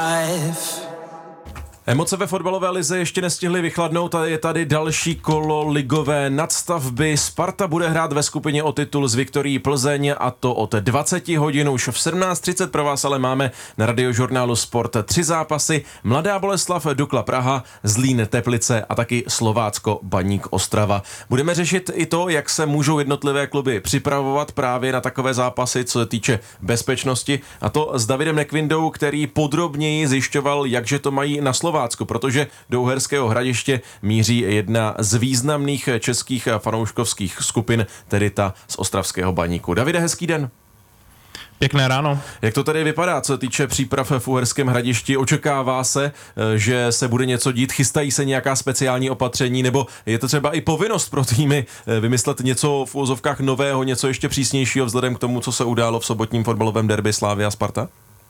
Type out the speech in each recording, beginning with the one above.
Emoce ve fotbalové lize ještě nestihly vychladnout a je tady další kolo ligové nadstavby. Sparta bude hrát ve skupině o titul s Viktorií Plzeň a to od 20 hodin. Už v 17:30 pro vás ale máme na Radiožurnálu Sport 3 zápasy. Mladá Boleslav Dukla Praha, Zlín Teplice a taky Slovácko Baník Ostrava. Budeme řešit i to, jak se můžou jednotlivé kluby připravovat právě na takové zápasy, co se týče bezpečnosti, a to s Davidem Nekvindou, který podrobněji zjišťoval, jakže to mají na Slovácku, protože do Uherského Hradiště míří jedna z významných českých fanouškovských skupin, tedy ta z ostravského Baníku. Davide, hezký den. Pěkné ráno. Jak to tady vypadá, co se týče příprav v Uherském Hradišti? Očekává se, že se bude něco dít? Chystají se nějaká speciální opatření? Nebo je to třeba i povinnost pro týmy vymyslet něco v uvozovkách nového, něco ještě přísnějšího vzhledem k tomu, co se událo v sobotním fotbalovém derby Slavia Sparta?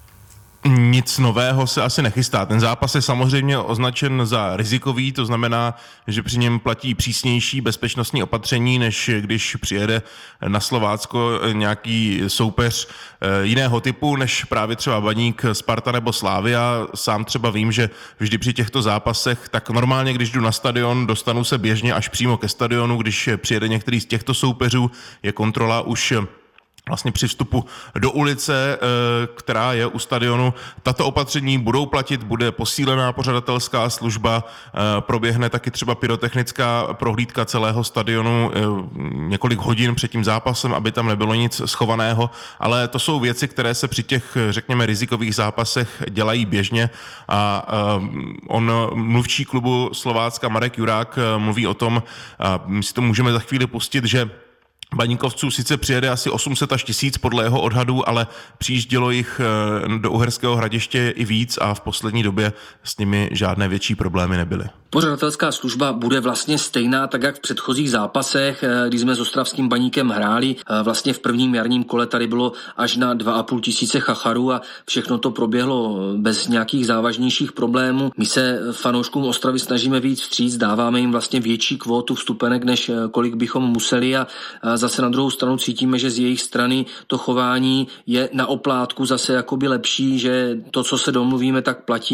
Nic nového se asi nechystá. Ten zápas je samozřejmě označen za rizikový, to znamená, že při něm platí přísnější bezpečnostní opatření, než když přijede na Slovácko nějaký soupeř jiného typu, než právě třeba Baník, Sparta nebo Slavia. Sám třeba vím, že vždy při těchto zápasech, tak normálně, když jdu na stadion, dostanu se běžně až přímo ke stadionu. Když přijede některý z těchto soupeřů, je kontrola už vlastně při vstupu do ulice, která je u stadionu. Tato opatření budou platit, bude posílená pořadatelská služba, proběhne taky třeba pyrotechnická prohlídka celého stadionu několik hodin před tím zápasem, aby tam nebylo nic schovaného, ale to jsou věci, které se při těch, řekněme, rizikových zápasech dělají běžně a mluvčí klubu Slovácka Marek Jurák mluví o tom, my si to můžeme za chvíli pustit, že Baníkovců sice přijede asi 800 až 1000 podle jeho odhadů, ale přijíždělo jich do Uherského Hradiště i víc a v poslední době s nimi žádné větší problémy nebyly. Pořadatelská služba bude vlastně stejná, tak jak v předchozích zápasech, kdy jsme s ostravským Baníkem hráli. Vlastně v prvním jarním kole tady bylo až na 2500 chacharů a všechno to proběhlo bez nějakých závažnějších problémů. My se fanouškům Ostravy snažíme víc vstříc, dáváme jim vlastně větší kvótu vstupenek, než kolik bychom museli, a zase na druhou stranu cítíme, že z jejich strany to chování je na oplátku zase jakoby lepší, že to, co se domluvíme, tak platí.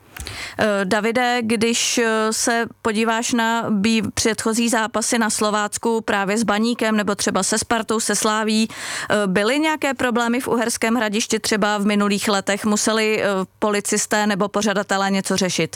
Davide, když se podíváš na předchozí zápasy na Slovácku právě s Baníkem nebo třeba se Spartou, se Slaví, byly nějaké problémy v Uherském Hradišti třeba v minulých letech? Museli policisté nebo pořadatelé něco řešit?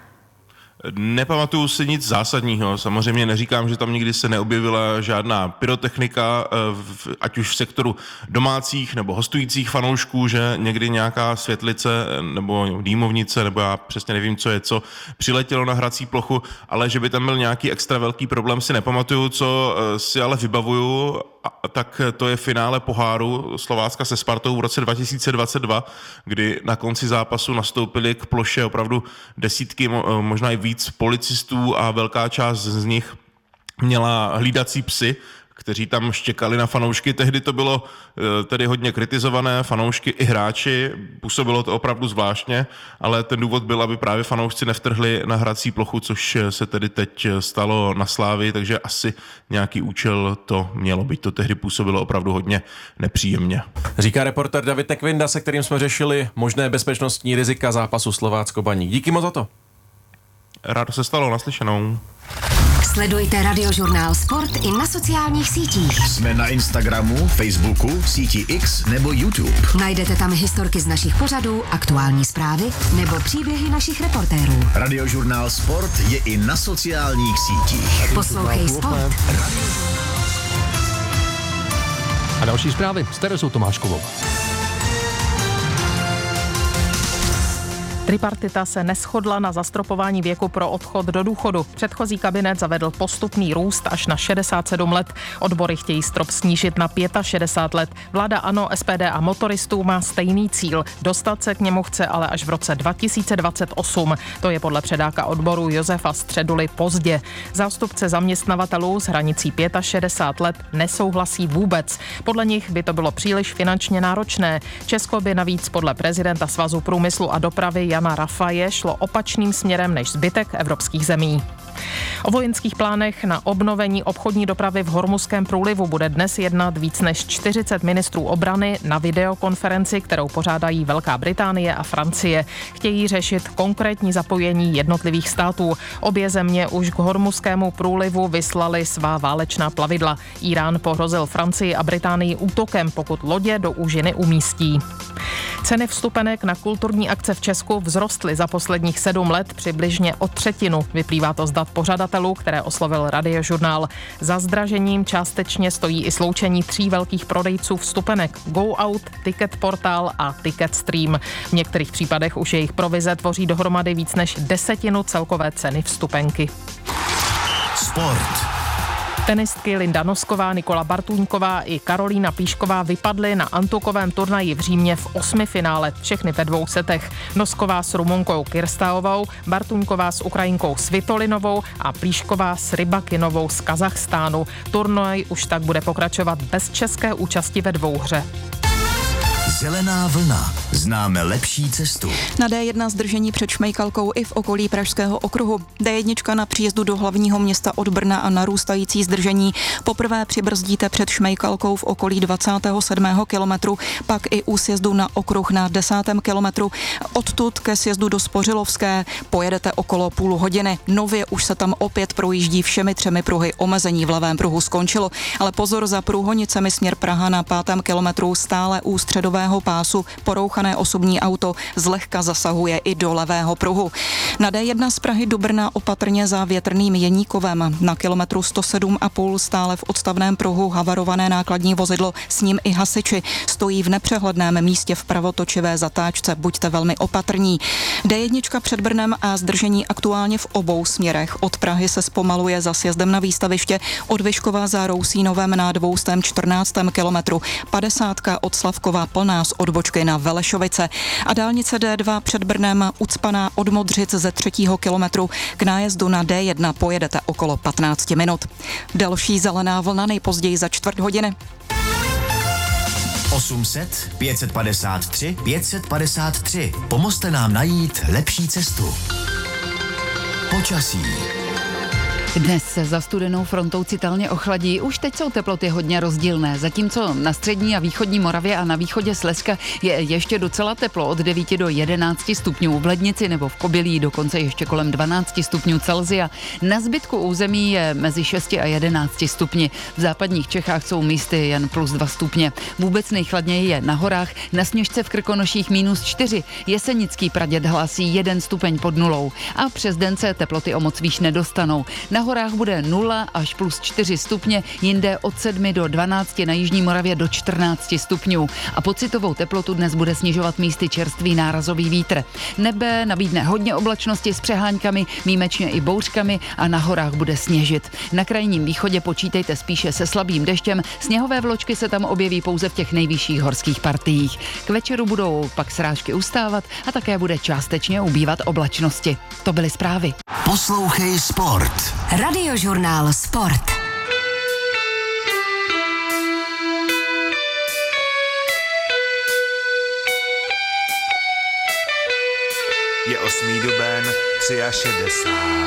Nepamatuju si nic zásadního. Samozřejmě neříkám, že tam nikdy se neobjevila žádná pyrotechnika, ať už v sektoru domácích nebo hostujících fanoušků, že někdy nějaká světlice nebo dýmovnice, nebo já přesně nevím, co je co, přiletělo na hrací plochu, ale že by tam byl nějaký extra velký problém, si nepamatuju. Co si ale vybavuju, tak to je finále poháru Slovácka se Spartou v roce 2022, kdy na konci zápasu nastoupili k ploše opravdu desítky, možná i víc policistů a velká část z nich měla hlídací psy, kteří tam štěkali na fanoušky. Tehdy to bylo tedy hodně kritizované, fanoušky i hráči, působilo to opravdu zvláštně, ale ten důvod byl, aby právě fanoušci nevtrhli na hrací plochu, což se tedy teď stalo na Slávii, takže asi nějaký účel to mělo být. To tehdy působilo opravdu hodně nepříjemně. Říká reportér David Nekvinda, se kterým jsme řešili možné bezpečnostní rizika zápasu Slovácko Baník. Díky moc za to. Rádo se stalo, naslyšenou. Sledujte Radiožurnál Sport i na sociálních sítích. Jsme na Instagramu, Facebooku, síti X nebo YouTube. Najdete tam historky z našich pořadů, aktuální zprávy nebo příběhy našich reportérů. Radiožurnál Sport je i na sociálních sítích. Poslouchej Sport. A další zprávy s Teresou Tomáškovou. Tripartita se neshodla na zastropování věku pro odchod do důchodu. Předchozí kabinet zavedl postupný růst až na 67 let. Odbory chtějí strop snížit na 65 let. Vláda ANO, SPD a motoristů má stejný cíl. Dostat se k němu chce ale až v roce 2028. To je podle předáka odboru Josefa Středuly pozdě. Zástupce zaměstnavatelů s hranicí 65 let nesouhlasí vůbec. Podle nich by to bylo příliš finančně náročné. Česko by navíc podle prezidenta Svazu průmyslu a dopravy Jana Rafaje šlo opačným směrem než zbytek evropských zemí. O vojenských plánech na obnovení obchodní dopravy v Hormuzském průlivu bude dnes jednat víc než 40 ministrů obrany na videokonferenci, kterou pořádají Velká Británie a Francie. Chtějí řešit konkrétní zapojení jednotlivých států. Obě země už k Hormuzskému průlivu vyslali svá válečná plavidla. Irán pohrozil Francii a Británii útokem, pokud lodě do úžiny umístí. Ceny vstupenek na kulturní akce v Česku vzrostly za posledních 7 let přibližně o třetinu. Vyplývá to z dat pořadatelů, které oslovil Radiožurnál. Za zdražením částečně stojí i sloučení 3 velkých prodejců vstupenek: Go Out, Ticket Portal a Ticket Stream. V některých případech už jejich provize tvoří dohromady víc než 10% celkové ceny vstupenky. Sport. Tenistky Linda Nosková, Nikola Bartůňková i Karolína Plíšková vypadly na antukovém turnaji v Římě v 8. finále, všechny ve 2 setech. Nosková s Rumunkou Kirstaovou, Bartůňková s Ukrajinkou Svitolinovou a Plíšková s Rybakinovou z Kazachstánu. Turnaj už tak bude pokračovat bez české účasti ve dvouhře. Zelená vlna. Známe lepší cestu. Na D1 zdržení před Šmejkalkou i v okolí Pražského okruhu. D1 na příjezdu do hlavního města od Brna a narůstající zdržení. Poprvé přibrzdíte před Šmejkalkou v okolí 27. kilometru, pak i u sjezdu na okruh na 10. kilometru. Odtud ke sjezdu do Spořilovské pojedete okolo půl hodiny. Nově už se tam opět projíždí všemi 3 pruhy. Omezení v levém pruhu skončilo, ale pozor, za průhonicemi směr Praha na 5. kilometru stále u středového pásu porouchané osobní auto zlehka zasahuje i do levého pruhu. Na D1 z Prahy do Brna opatrně za Větrným Jeníkovem. Na kilometru 107,5 stále v odstavném pruhu havarované nákladní vozidlo, s ním i hasiči. Stojí v nepřehledném místě v pravotočivé zatáčce. Buďte velmi opatrní. D1 před Brnem a zdržení aktuálně v obou směrech. Od Prahy se zpomaluje za sjezdem na výstaviště, od Vyškova za Rousínovem na 214. kilometru. 50 od Slavkova plná z odbočky na Velešovice. A dálnice D2 před Brnem ucpaná od Modřic ze 3. kilometru. K nájezdu na D1 pojedete okolo 15 minut. Další zelená vlna nejpozději za 4 hodiny. 800 553 553. Pomozte nám najít lepší cestu. Počasí. Dnes se za studenou frontou citelně ochladí. Už teď jsou teploty hodně rozdílné, zatímco na střední a východní Moravě a na východě Slezska je ještě docela teplo od 9 do 11 stupňů. V Lednici nebo v Kobylí dokonce ještě kolem 12 stupňů Celsia. Na zbytku území je mezi 6 a 11 stupni. V západních Čechách jsou místy jen +2 stupně. Vůbec nejchladněji je na horách, na Sněžce v Krkonoších -4. Jesenický Praděd hlásí 1 stupeň pod nulou. A přes den se teploty o moc výš nedostanou. Na horách bude 0 až +4 stupně, jinde od 7 do 12, na jižní Moravě do 14 stupňů. A pocitovou teplotu dnes bude snižovat místy čerstvý nárazový vítr. Nebe nabídne hodně oblačnosti s přeháňkami, výjimečně i bouřkami a na horách bude sněžit. Na krajním východě počítejte spíše se slabým deštěm, sněhové vločky se tam objeví pouze v těch nejvyšších horských partiích. K večeru budou pak srážky ustávat a také bude částečně ubývat oblačnosti. To byly zprávy. Poslouchej Sport. Radiožurnál Sport. Je 8. duben, 63.